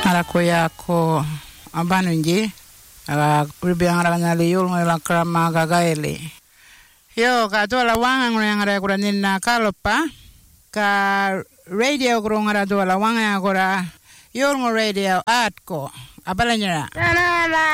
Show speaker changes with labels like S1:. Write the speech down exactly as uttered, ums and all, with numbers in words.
S1: Arako yako abanunji aga kuribiang rangali yul ngela krama gagaeli. Yo ka tola wanga ngara kura ninna kalopa ka radio kura ngara tola wanga kura yul ngo radio atko abalanya.